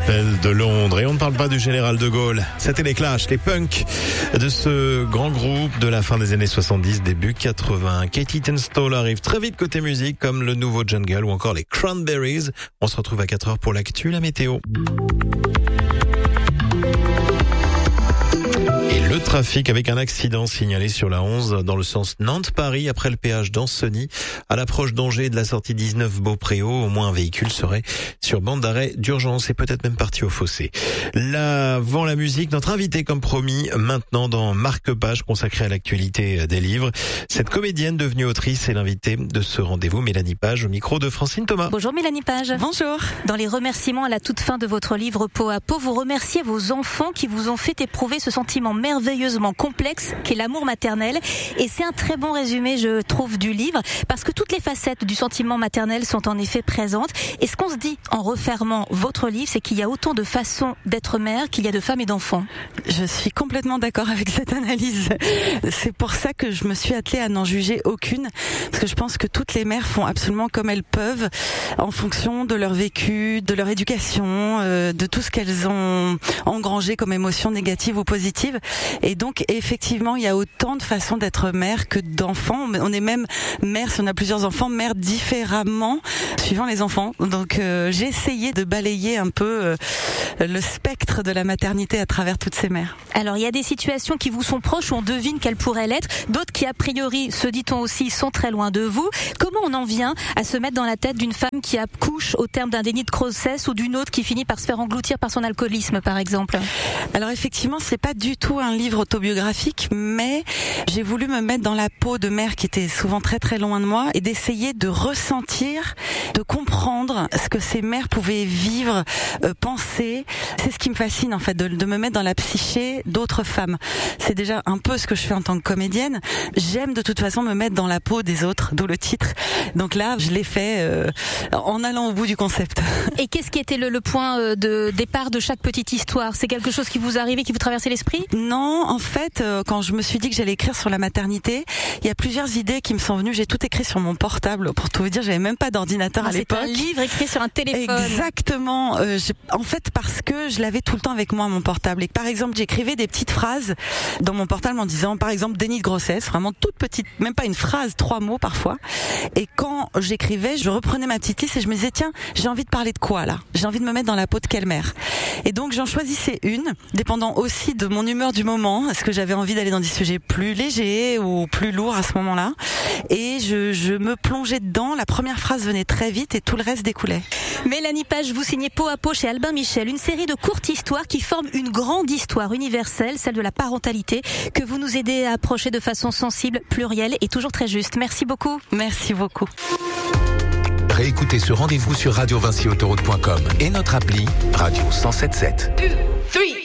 appelle de Londres. Et on ne parle pas du général de Gaulle. C'était les Clash, les punks de ce grand groupe de la fin des années 70, début 80. Katie Tunstall arrive très vite côté musique, comme le nouveau Jungle ou encore les Cranberries. On se retrouve à 4h pour l'actu, la météo. Le trafic avec un accident signalé sur la 11 dans le sens Nantes-Paris après le péage d'Ancenis à l'approche d'Angers de la sortie 19 Beaupréau. Au moins un véhicule serait sur bande d'arrêt d'urgence et peut-être même parti au fossé. Là, avant la musique, notre invité comme promis maintenant dans Marque-Page consacré à l'actualité des livres. Cette comédienne devenue autrice est l'invitée de ce rendez-vous, Mélanie Page, au micro de Francine Thomas. Bonjour Mélanie Page. Bonjour. Dans les remerciements à la toute fin de votre livre Peau à peau, vous remerciez vos enfants qui vous ont fait éprouver ce sentiment merveilleusement complexe qu'est l'amour maternel. Et c'est un très bon résumé, je trouve, du livre, parce que toutes les facettes du sentiment maternel sont en effet présentes. Et ce qu'on se dit en refermant votre livre, c'est qu'il y a autant de façons d'être mère qu'il y a de femmes et d'enfants. Je suis complètement d'accord avec cette analyse. C'est pour ça que je me suis attelée à n'en juger aucune, parce que je pense que toutes les mères font absolument comme elles peuvent, en fonction de leur vécu, de leur éducation, de tout ce qu'elles ont engrangé comme émotions négatives ou positives. Et donc, effectivement, il y a autant de façons d'être mère que d'enfants. On est même mère, si on a plusieurs enfants, mère différemment, suivant les enfants. Donc, j'ai essayé de balayer un peu le spectre de la maternité à travers toutes ces mères. Alors, il y a des situations qui vous sont proches où on devine qu'elles pourraient l'être. D'autres qui, a priori, se dit-on aussi, sont très loin de vous. Comment on en vient à se mettre dans la tête d'une femme qui accouche au terme d'un déni de grossesse ou d'une autre qui finit par se faire engloutir par son alcoolisme, par exemple? Alors, effectivement, c'est pas du tout un livre autobiographique, mais j'ai voulu me mettre dans la peau de mères qui étaient souvent très très loin de moi et d'essayer de ressentir, de comprendre ce que ces mères pouvaient vivre, penser. C'est ce qui me fascine en fait, de me mettre dans la psyché d'autres femmes. C'est déjà un peu ce que je fais en tant que comédienne. J'aime de toute façon me mettre dans la peau des autres, d'où le titre. Donc là, je l'ai fait en allant au bout du concept. Et qu'est-ce qui était le point de départ de chaque petite histoire? C'est quelque chose qui vous arrivait, qui vous traversait l'esprit? Non, en fait, quand je me suis dit que j'allais écrire sur la maternité, il y a plusieurs idées qui me sont venues. J'ai tout écrit sur mon portable. Pour tout vous dire, j'avais même pas d'ordinateur à l'époque. C'est un livre écrit sur un téléphone. Exactement. En fait, parce que je l'avais tout le temps avec moi, mon portable. Et par exemple, j'écrivais des petites phrases dans mon portable en disant, par exemple, déni de grossesse, vraiment toute petite, même pas une phrase, 3 mots parfois. Et quand j'écrivais, je reprenais ma petite liste et je me disais, tiens, j'ai envie de parler de quoi là? J'ai envie de me mettre dans la peau de quelle mère? Et donc, j'en choisissais une, dépendant aussi de mon humeur du moment. Est-ce que j'avais envie d'aller dans des sujets plus légers ou plus lourds à ce moment-là? Et je me plongeais dedans. La première phrase venait très vite et tout le reste découlait. Mélanie Page, vous signez Peau à peau chez Albin Michel, une série de courtes histoires qui forment une grande histoire universelle, celle de la parentalité, que vous nous aidez à approcher de façon sensible, plurielle et toujours très juste. Merci beaucoup. Merci beaucoup. Réécoutez ce rendez-vous sur radiovinciautoroute.com et notre appli Radio 107.7. 2, 3